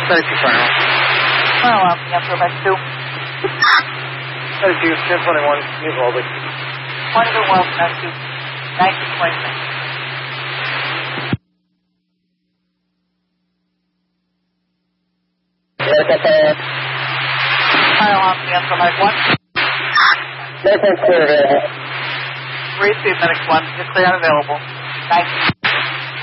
Well, answer back 2. 32, 1021, New Albany. 22 Wells, 92, 1926. Answer back 1. 3 medic 1, you're clear and available. 19.